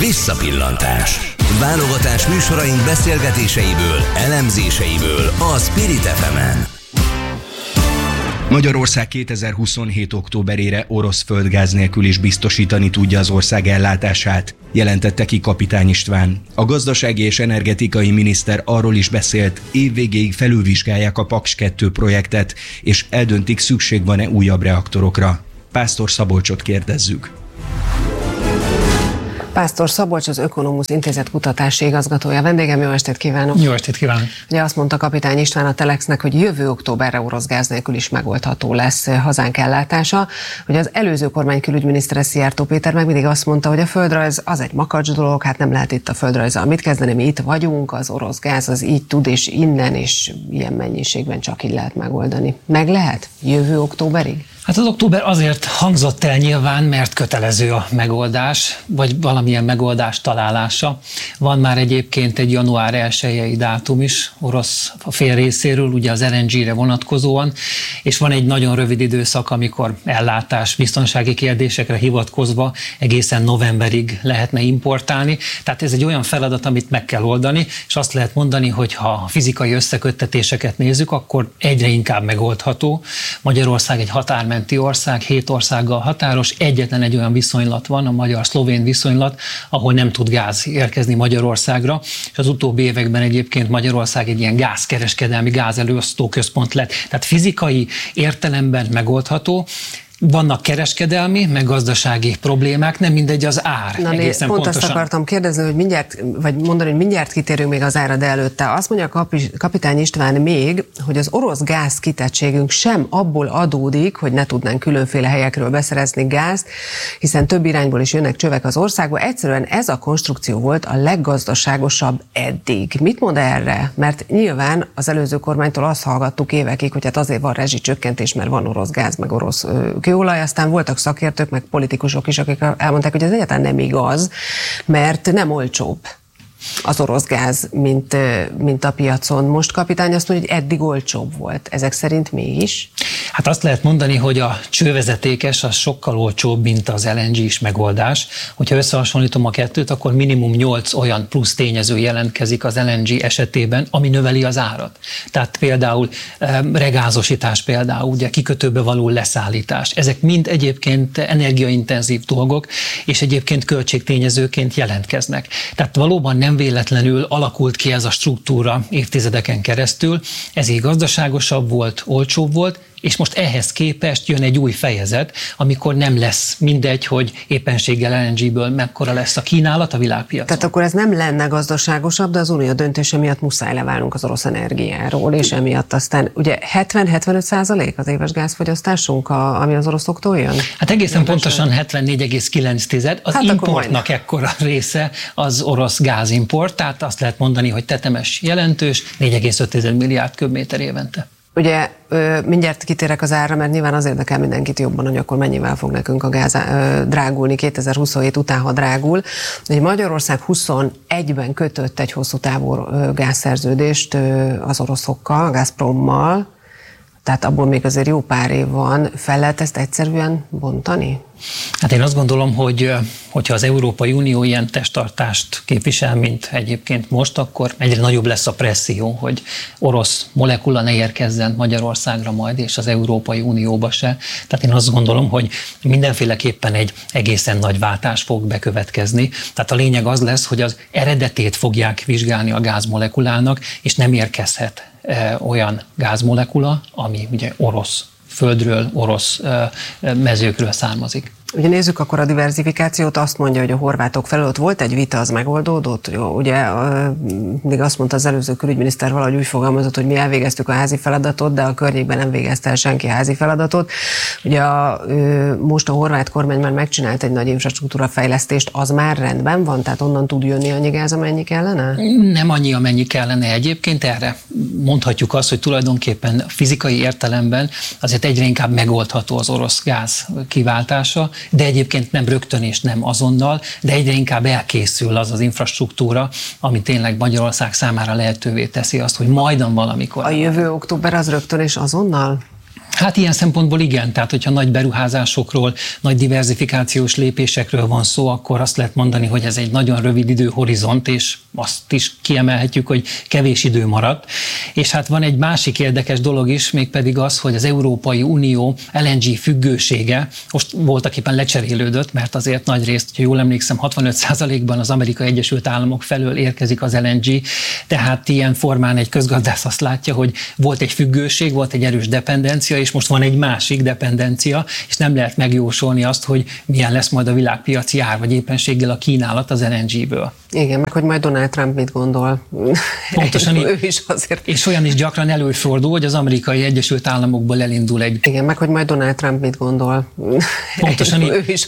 Visszapillantás. Válogatás műsoraink beszélgetéseiből, elemzéseiből a Spirit FM-en. Magyarország 2027. októberére orosz földgáz nélkül is biztosítani tudja az ország ellátását, jelentette ki Kapitány István. A gazdasági és energetikai miniszter arról is beszélt, évvégéig felülvizsgálják a Paks 2 projektet, és eldöntik, szükség van-e újabb reaktorokra. Pásztor Szabolcsot kérdezzük. Pásztor Szabolcs, az Ökonomusz Intézet kutatási igazgatója. Vendégem, jó estét kívánok! Jó estét kívánok! Ugye azt mondta Kapitány István a Telexnek, hogy jövő októberre orosz gáz nélkül is megoldható lesz hazánk ellátása. Ugye az előző kormány külügyminisztere, Szijjártó Péter meg mindig azt mondta, hogy a földrajz az egy makacs dolog, hát nem lehet itt a földrajzzal mit kezdeni, mi itt vagyunk, az orosz gáz az így tud, és innen és ilyen mennyiségben csak így lehet megoldani. Meg lehet? Jövő októberig? Hát az október azért hangzott el nyilván, mert kötelező a megoldás, vagy valamilyen megoldás találása. Van már egyébként egy január 1-i dátum is orosz fél részéről, ugye az LNG-re vonatkozóan, és van egy nagyon rövid időszak, amikor ellátás, biztonsági kérdésekre hivatkozva egészen novemberig lehetne importálni. Tehát ez egy olyan feladat, amit meg kell oldani, és azt lehet mondani, hogy ha a fizikai összeköttetéseket nézzük, akkor egyre inkább megoldható. Magyarország egy határmenti ország, 7 országgal határos, egyetlen egy olyan viszonylat van, a magyar-szlovén viszonylat, ahol nem tud gáz érkezni Magyarországra, és az utóbbi években egyébként Magyarország egy ilyen gázkereskedelmi, gázelosztó központ lett. Tehát fizikai értelemben megoldható. Vannak kereskedelmi, meg gazdasági problémák, nem mindegy az ár. Egészen pont pontosan. Azt akartam kérdezni, hogy mindjárt kitérünk még az ára, de előtte azt mondja Kapitány István még, hogy az orosz gáz kitettségünk sem abból adódik, hogy ne tudnánk különféle helyekről beszerezni gázt, hiszen több irányból is jönnek csövek az országba. Egyszerűen ez a konstrukció volt a leggazdaságosabb eddig. Mit mond erre? Mert nyilván az előző kormánytól azt hallgattuk évekig, hogy hát azért van rezsicsökkentés, mert van orosz gáz, meg orosz kőolaj, aztán voltak szakértők, meg politikusok is, akik elmondták, hogy ez egyáltalán nem igaz, mert nem olcsóbb az orosz gáz, mint a piacon. Most Kapitány azt mondja, hogy eddig olcsóbb volt. Ezek szerint mégis? Hát azt lehet mondani, hogy a csővezetékes az sokkal olcsóbb, mint az LNG-s megoldás. Hogyha összehasonlítom a kettőt, akkor minimum 8 olyan plusz tényező jelentkezik az LNG esetében, ami növeli az árat. Tehát például regázosítás, például ugye kikötőbe való leszállítás. Ezek mind egyébként energiaintenzív dolgok, és egyébként költségtényezőként jelentkeznek. Tehát valóban nem véletlenül alakult ki ez a struktúra évtizedeken keresztül, ez így gazdaságosabb volt, olcsóbb volt, és most ehhez képest jön egy új fejezet, amikor nem lesz mindegy, hogy éppenséggel LNG-ből mekkora lesz a kínálat a világpiacon. Tehát akkor ez nem lenne gazdaságosabb, de az unió döntése miatt muszáj leválnunk az orosz energiáról, és emiatt aztán ugye 70-75% az éves gázfogyasztásunk, ami az oroszoktól jön? Hát egészen pontosan 74,9, az importnak ekkora része az orosz gázimport, tehát azt lehet mondani, hogy tetemes jelentős, 4,5 milliárd köbméter évente. Ugye mindjárt kitérek az árra, mert nyilván az érdekel mindenkit jobban, hogy akkor mennyivel fog nekünk a gáz drágulni 2027 után, ha drágul. Ugye Magyarország 21-ben kötött egy hosszú távú gázszerződést az oroszokkal, a Gazprommal, tehát abból még azért jó pár év van. Fel lehet ezt egyszerűen bontani? Hát én azt gondolom, hogyha az Európai Unió ilyen testtartást képvisel, mint egyébként most, akkor egyre nagyobb lesz a presszió, hogy orosz molekula ne érkezzen Magyarországra majd, és az Európai Unióba se. Tehát én azt gondolom, hogy mindenféleképpen egy egészen nagy váltás fog bekövetkezni. Tehát a lényeg az lesz, hogy az eredetét fogják vizsgálni a gázmolekulának, és nem érkezhet olyan gázmolekula, ami ugye orosz földről, orosz mezőkről származik. Ugye nézzük akkor a diverzifikációt, azt mondja, hogy a horvátok felől ott volt egy vita, az megoldódott. Jó, ugye mindig azt mondta az előző külügyminiszter, valahogy úgy fogalmazott, hogy mi elvégeztük a házi feladatot, de a környékben nem végezte el senki házi feladatot. Ugye most a horvát kormány már megcsinált egy nagy infrastruktúra fejlesztést, az már rendben van, tehát onnan tud jönni annyi gáz, amennyi kellene? Nem annyi, amennyi kellene egyébként, erre mondhatjuk azt, hogy tulajdonképpen fizikai értelemben azért egyre inkább megoldható az orosz gáz kiváltása, de egyébként nem rögtön és nem azonnal, de egyre inkább elkészül az az infrastruktúra, ami tényleg Magyarország számára lehetővé teszi azt, hogy majdan valamikor. A jövő október az rögtön és azonnal? Hát ilyen szempontból igen, tehát hogyha nagy beruházásokról, nagy diverzifikációs lépésekről van szó, akkor azt lehet mondani, hogy ez egy nagyon rövid időhorizont, és azt is kiemelhetjük, hogy kevés idő maradt. És hát van egy másik érdekes dolog is, mégpedig az, hogy az Európai Unió LNG függősége most voltaképpen lecserélődött, mert azért nagy részt, ha jól emlékszem, 65%-ban az Amerikai Egyesült Államok felől érkezik az LNG, tehát ilyen formán egy közgazdász azt látja, hogy volt egy függőség, volt egy erős dependencia, és most van egy másik dependencia, és nem lehet megjósolni azt, hogy milyen lesz majd a világpiaci ár, vagy éppenséggel a kínálat az LNG-ből. Igen, meg hogy majd Donald Trump mit gondol. Pontosan ő is azért. És olyan is gyakran előfordul, hogy az Amerikai Egyesült Államokból elindul egy... Igen, meg hogy majd Donald Trump mit gondol. Pontosan ő is